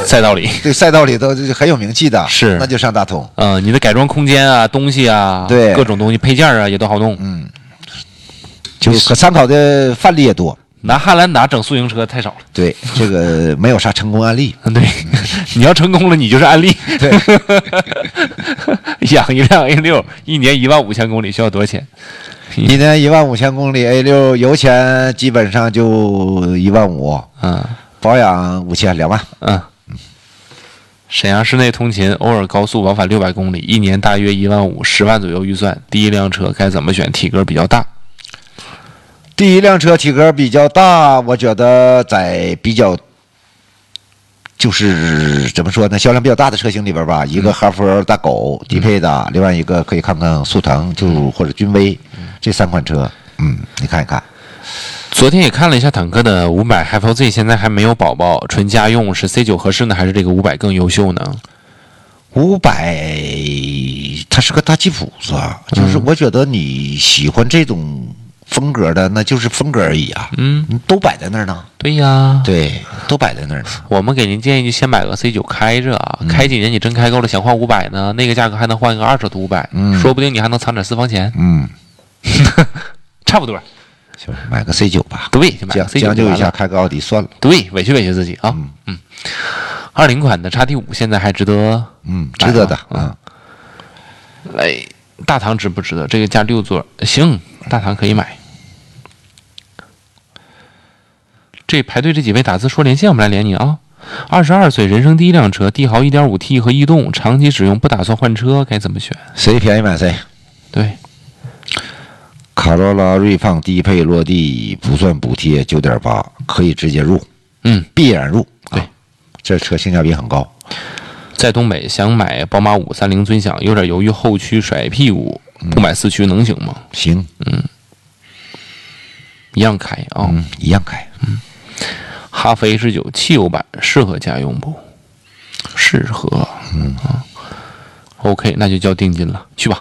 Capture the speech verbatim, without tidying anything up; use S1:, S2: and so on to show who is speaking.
S1: 赛道里，
S2: 对赛道里都很有名气的，
S1: 是，
S2: 那就上大通。
S1: 嗯、呃，你的改装空间啊，东西啊，
S2: 对，
S1: 各种东西配件啊也都好弄。
S2: 嗯，就可参考的范例也多。
S1: 拿汉兰达整速行车太少了。
S2: 对，这个没有啥成功案例。
S1: 对，你要成功了，你就是案例。
S2: 对，
S1: 养一辆 A 六，一年一万五千公里需要多少钱？
S2: 一年一万五千公里 A 六油钱基本上就一万五，
S1: 嗯，
S2: 保养五千两万。
S1: 嗯。沈阳市内通勤，偶尔高速往返六百公里，一年大约一万五，十万左右预算。第一辆车该怎么选？体格比较大。
S2: 第一辆车体格比较大，我觉得在比较就是怎么说呢，销量比较大的车型里边吧，一个哈弗大狗低配的，嗯、另外一个可以看看速腾就或者君威，嗯、这三款车，嗯，你看一看。
S1: 昨天也看了一下坦克的五百 F Z， 现在还没有宝宝，纯家用是 C 九合适呢，还是这个五百更优秀呢？
S2: 五百它是个大吉普子，就是我觉得你喜欢这种风格的，那就是风格而已啊。嗯，都摆在那儿呢。
S1: 对呀，
S2: 对，都摆在那儿呢。
S1: 我们给您建议就先买个 C 九开着啊，嗯、开几年你真开够了，想换五百呢，那个价格还能换一个二手的五百，嗯，说不定你还能藏点私房钱。嗯，差不多。
S2: 就买个 C 九吧。
S1: 对，就买个 C 九。
S2: 将就一下，开个奥迪算了。
S1: 对，委屈委屈自己啊。嗯嗯。二零款的 X T 五现在还值得？
S2: 嗯，值得的啊。
S1: 嗯。来，大唐值不值得？这个加六座，行，大唐可以买。这排队这几位打字说连线，我们来连你啊。二十二岁，人生第一辆车，帝豪 一点五 T 和逸动，长期使用，不打算换车，该怎么选？
S2: 谁便宜买谁。
S1: 对。
S2: 卡罗拉锐放低配落地不算补贴 九点八， 可以直接入，
S1: 嗯，
S2: 必然入。
S1: 对，
S2: 啊、这车性价比很高。
S1: 在东北想买宝马五三零尊享，有点犹豫后驱甩屁股，不买四驱能行吗？
S2: 行，
S1: 嗯，一样开啊、哦
S2: 嗯，一样开。
S1: 嗯，哈弗 H 九 汽油版适合家用不？适合，嗯啊 ，OK， 那就交定金了，去吧。